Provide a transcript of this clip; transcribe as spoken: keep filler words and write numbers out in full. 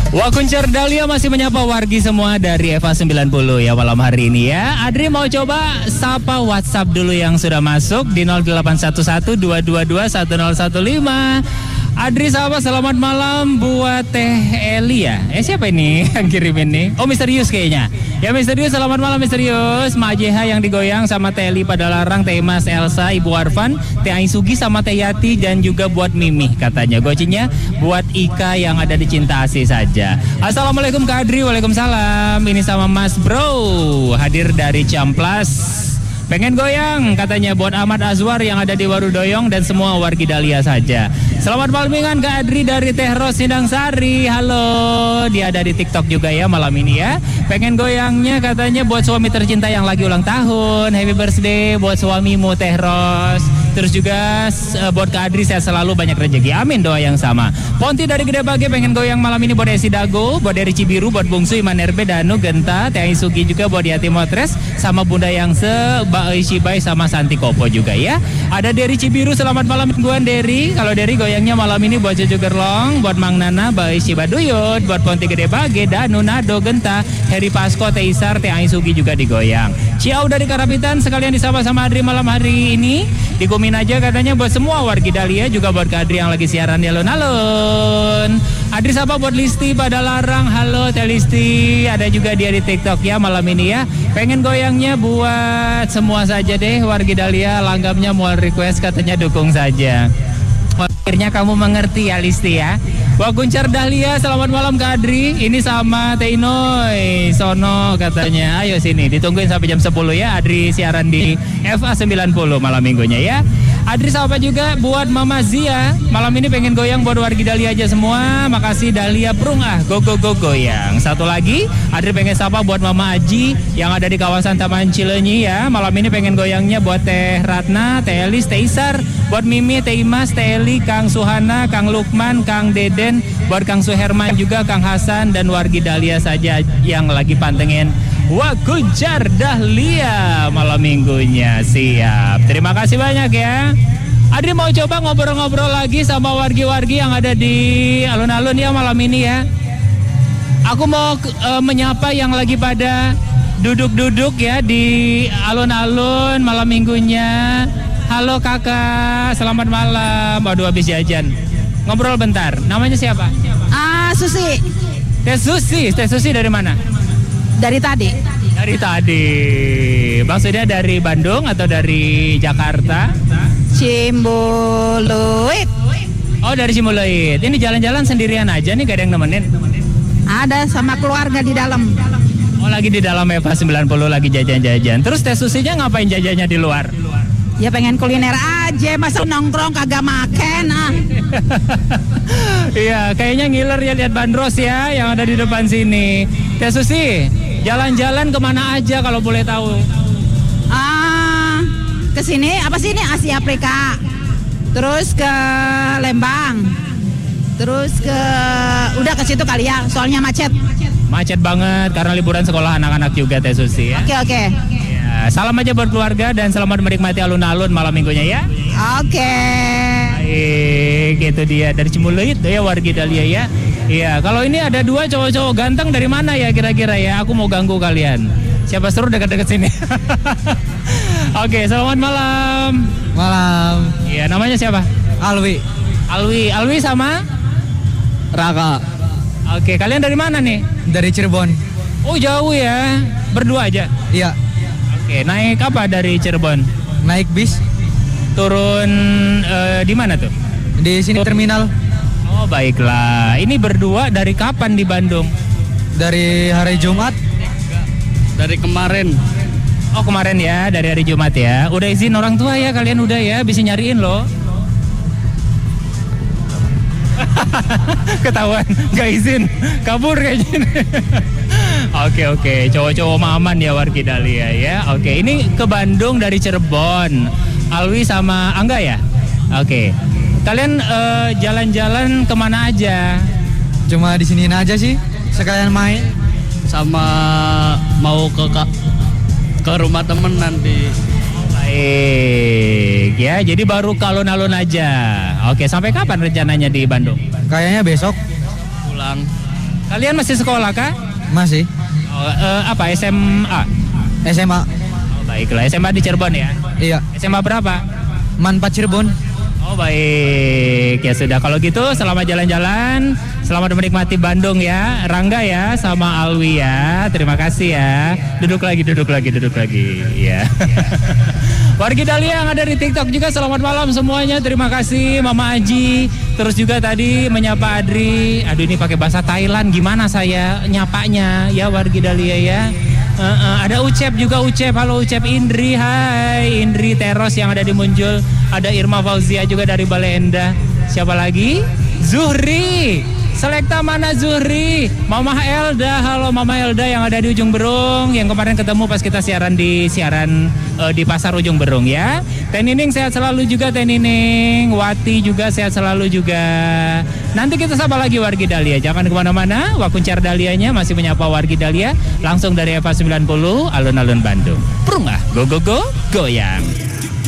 Wakuncar Dahlia masih menyapa wargi semua dari Eva sembilan puluh ya malam hari ini ya. Adri mau coba sapa WhatsApp dulu yang sudah masuk di nol delapan satu satu dua dua dua satu nol satu lima. Adri sapa selamat malam buat Teh Eli ya. Eh siapa ini yang kirim ini? Oh Misterius kayaknya. Ya Misterius, selamat malam Misterius. Mak J H yang digoyang sama Teh Eli pada larang, Teh Mas Elsa, Ibu Arfan, Teh Aisugi sama Teh Yati dan juga buat Mimi katanya. Gocinya buat Ika yang ada di Cinta Asih saja. Assalamualaikum Kak Adri. Waalaikumsalam. Ini sama Mas Bro hadir dari Ciamplas. Pengen goyang katanya buat Ahmad Azwar yang ada di Warudoyong dan semua wargi Dahlia saja. Selamat malmingan Kak Adri dari Teh Ros Sindang Sari. Halo, dia ada di TikTok juga ya malam ini ya. Pengen goyangnya katanya buat suami tercinta yang lagi ulang tahun. Happy birthday buat suamimu Teh Ros. Terus juga uh, buat Kak Adri sehat selalu, banyak rezeki. Amin, doa yang sama. Ponti dari Gede Bage pengen goyang malam ini buat Esi Dago, buat dari Cibiru, buat Bungsu Iman Erbe, Danu, Genta, Teh Aisugi juga buat Yati Motres sama Bunda yang se Mbak Ishibai sama Santi Kopo juga ya. Ada dari Cibiru, selamat malam mingguan Deri. Kalau Deri goyangnya malam ini buat Cucu Gerlong, buat Mang Nana, Mbak Ishiba Duyut, buat Ponti Gede Bage, Danu, Nado, Genta, Heri Pasko, Teh Isar, Teh Aisugi juga digoyang. Ciao dari Karapitan sekalian disapa sama Adri malam hari ini. Digumin aja katanya buat semua wargi Dahlia, juga buat Kak Adri yang lagi siaran di alun-alun. Adri sapa buat Listi pada larang. Halo Teh Listi, ada juga dia di TikTok ya malam ini ya. Pengen goyangnya buat semua saja deh wargi Dahlia, langgapnya mau request katanya dukung saja. Akhirnya kamu mengerti ya Listi ya. Wakuncar Dahlia, selamat malam Kak Adri. Ini sama Teh Inoy Sono katanya. Ayo sini, ditungguin sampai jam sepuluh ya. Adri siaran di F A sembilan puluh malam minggunya ya. Adri sapa juga buat Mama Zia. Malam ini pengen goyang buat wargi Dahlia aja semua. Makasih Dahlia Prung ah, go go go goyang. Satu lagi, Adri pengen sapa buat Mama Aji yang ada di kawasan Taman Cileunyi ya. Malam ini pengen goyangnya buat Teh Ratna, Teh Elis, Teh Isar, buat Mimi, Teh Imas, Teh Eli, Kang Suhana, Kang Lukman, Kang Deden, buat Kang Suherman juga, Kang Hasan dan wargi Dahlia saja yang lagi pantengin Wakuncar Dahlia malam minggunya. Siap. Terima kasih banyak ya. Adri mau coba ngobrol-ngobrol lagi sama wargi-wargi yang ada di alun-alun ya malam ini ya. Aku mau uh, menyapa yang lagi pada duduk-duduk ya di alun-alun malam minggunya. Halo kakak, selamat malam. Waduh habis jajan. Ngobrol bentar. Namanya siapa? Ah, Susi. Teh Susi. Teh Susi dari mana? Dari tadi. Dari tadi. Maksudnya dari Bandung atau dari Jakarta? Cimbuluit. Oh dari Cimbuluit. Ini jalan-jalan sendirian aja nih, gak ada yang nemenin? Ada sama keluarga di dalam. Oh lagi di dalam Eva sembilan puluh lagi jajan-jajan. Terus Teh Susinya ngapain jajannya di luar? Ya pengen kuliner aja, masa nongkrong kagak makan ah. Iya, kayaknya ngiler ya lihat bandros ya yang ada di depan sini. Teh Susi, jalan-jalan kemana aja kalau boleh tahu? Ah, ke sini apa sih ini Asia Afrika. Terus ke Lembang. Terus ke udah ke situ kali ya, soalnya macet. Macet banget karena liburan sekolah anak-anak juga Teh Susi ya. Oke, oke. Salam aja buat keluarga dan selamat menikmati alun-alun malam minggunya ya. Oke. Baik, itu dia dari Cimbuluit ya wargi Dahlia ya. Iya, kalau ini ada dua cowok-cowok ganteng dari mana ya kira-kira ya? Aku mau ganggu kalian. Siapa suruh dekat-dekat sini? Oke, selamat malam. Malam. Iya, namanya siapa? Alwi. Alwi, Alwi sama Raka. Oke, kalian dari mana nih? Dari Cirebon. Oh, jauh ya. Berdua aja. Iya. Oke, naik apa dari Cirebon? Naik bis. Turun uh, di mana tuh? Di sini terminal. Oh baiklah. Ini berdua dari kapan di Bandung? Dari hari Jumat. Dari kemarin. Oh kemarin ya, dari hari Jumat ya. Udah izin orang tua ya, kalian udah ya, bisa nyariin loh. Ketahuan, gak izin, kabur kayak gini. Oke oke, cowok-cowok aman ya wargi Dahlia ya. Oke, ini ke Bandung dari Cirebon. Alwi sama Angga ya. Oke, kalian uh, jalan-jalan kemana aja? Cuma di siniin aja sih, sekalian main. Sama mau ke ke rumah temen nanti. Baik ya, jadi baru ke alun-alun aja. Oke, sampai kapan rencananya di Bandung? Kayaknya besok. Pulang. Kalian masih sekolah kah? Masih. Oh, eh, apa S M A? S M A. Oh, baiklah, S M A di Cirebon ya. Iya. S M A berapa? Manfaat Cirebon. Oh baik, ya sudah kalau gitu selamat jalan-jalan, selamat menikmati Bandung ya, Rangga ya sama Alwi ya, terima kasih ya. Duduk lagi, duduk lagi, duduk lagi, ya. Wargi Dahlia yang ada di TikTok juga selamat malam semuanya, terima kasih Mama Aji, terus juga tadi menyapa Adri, aduh ini pakai bahasa Thailand gimana saya nyapanya ya Wargi Dahlia ya. Uh, uh, ada Ucep juga Ucep, halo Ucep, Indri, hai Indri Teros yang ada di Munjul, ada Irma Fauzia juga dari Balenda, siapa lagi? Zuhri, Selekta mana Zuhri? Mama Elda, halo Mama Elda yang ada di Ujung Berung, yang kemarin ketemu pas kita siaran di siaran uh, di pasar Ujung Berung ya. Teh Nining sehat selalu juga Teh Nining, Wati juga sehat selalu juga. Nanti kita sapa lagi Wargi Dahlia, jangan kemana-mana, Wakuncar Dahlianya masih menyapa Wargi Dahlia langsung dari Eva sembilan puluh, alun-alun Bandung. Prung ah, go go go, goyang.